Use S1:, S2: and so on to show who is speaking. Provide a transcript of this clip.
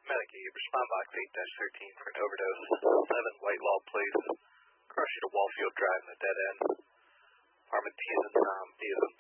S1: Medicaid, respond box 8-13 for an overdose. 7 Whitelaw Place, Crusher to Wallfield Drive in the dead end. Apartment T as in Tom, B as in